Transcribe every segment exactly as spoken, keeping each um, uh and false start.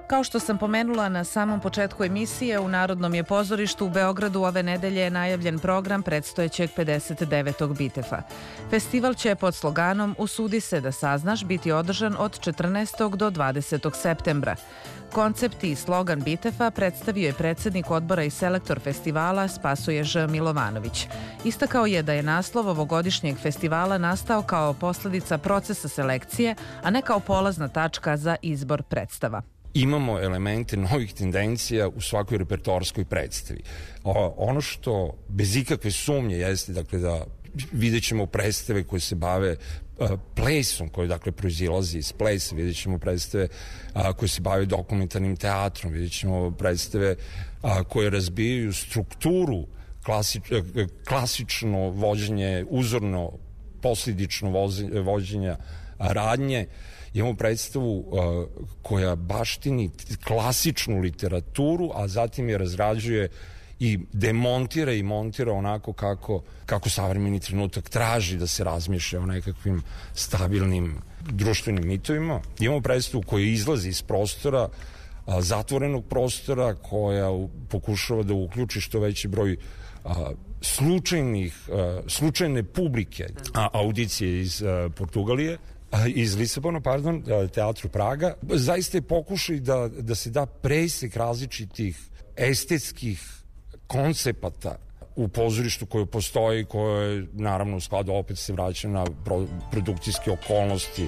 Kao što sam pomenula na samom početku emisije, u Narodnom je pozorištu u Beogradu ove nedelje je najavljen program predstojećeg pedeset devetog Bitefa. Festival će pod sloganom "Usudi se da saznaš" biti održan od četrnaestog do dvadesetog septembra. Koncept i slogan Bitefa predstavio je predsednik odbora i selektor festivala Spasoje Ž. Milovanović. Istakao je da je naslov ovogodišnjeg festivala nastao kao posledica procesa selekcije, a ne kao polazna tačka za izbor predstava. Imamo elemente novih tendencija u svakoj repertoarskoj predstavi. O, ono što bez ikakve sumnje jeste, dakle, da vidjet ćemo predstave koje se bave uh, plesom, koje dakle proizilazi iz plesa, vidjet ćemo predstave uh, koje se bave dokumentarnim teatrom, vidjet ćemo predstave uh, koje razbijaju strukturu klasič, uh, klasično vođenje, uzorno posljedično vođenja radnje. Imamo predstavu uh, koja baštini klasičnu literaturu, a zatim je razrađuje i demontira i montira onako kako, kako savremeni trenutak traži da se razmišlja o nekakvim stabilnim društvenim mitovima. Imamo predstavu koja izlazi iz prostora, a, zatvorenog prostora, koja u, pokušava da uključi što veći broj a, slučajnih, a, slučajne publike, a, audicije iz a, Portugalije, iz Lisabona, pardon, Teatru Praga. Zaista je pokušaj da, da se da presek različitih estetskih koncepata u pozorištu koje postoji, koje je naravno u skladu, opet se vraća na produkcijske okolnosti.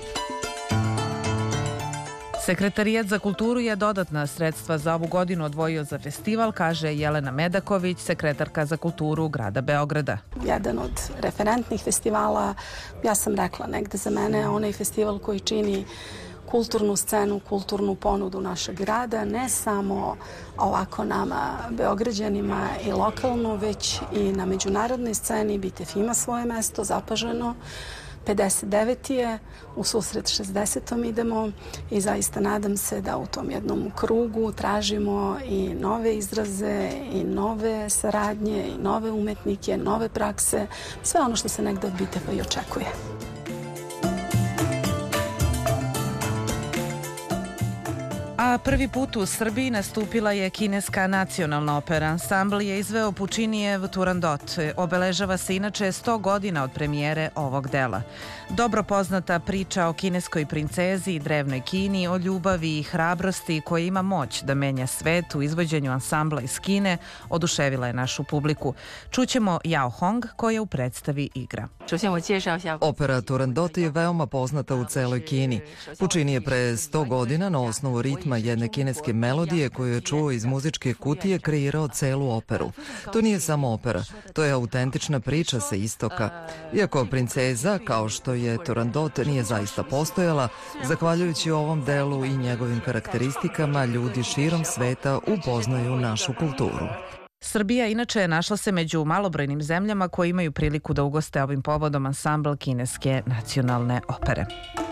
Sekretarijat za kulturu je dodatna sredstva za ovu godinu odvojio za festival, kaže Jelena Medaković, sekretarka za kulturu grada Beograda. Jedan od referentnih festivala, ja sam rekla negde za mene, onaj festival koji čini kulturnu scenu, kulturnu ponudu našeg grada, ne samo ovako nama Beograđanima i lokalno, već i na međunarodnoj sceni. Bitef ima svoje mesto, zapaženo. pedeset deveti je, u susret šezdesetom idemo i zaista nadam se da u tom jednom krugu tražimo i nove izraze i nove saradnje i nove umetnike, nove prakse, sve ono što se negde od Bitefa i očekuje. A prvi put u Srbiji nastupila je kineska nacionalna opera. Ansambl je izveo Pučinijev Turandot. Obeležava se inače sto godina od premijere ovog dela. Dobro poznata priča o kineskoj princezi i drevnoj Kini, o ljubavi i hrabrosti koja ima moć da menja svet u izvođenju ansambla iz Kine, oduševila je našu publiku. Čućemo Yao Hong koja u predstavi igra. Opera Turandot je veoma poznata u celoj Kini. Pučini je pre sto godina na osnovu ritma jedne kineske melodije koju je čuo iz muzičke kutije kreirao celu operu. To nije samo opera, to je autentična priča sa istoka. Iako princeza, kao što je Turandot, nije zaista postojala, zahvaljujući ovom delu i njegovim karakteristikama, ljudi širom sveta upoznaju našu kulturu. Srbija inače našla se među malobrojnim zemljama koji imaju priliku da ugoste ovim povodom ansambl kineske nacionalne opere.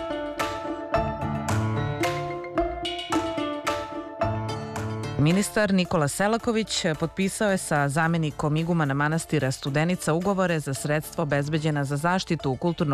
Ministar Nikola Selaković potpisao je sa zamenikom igumana manastira Studenica ugovore za sredstva obezbeđena za zaštitu kulturnog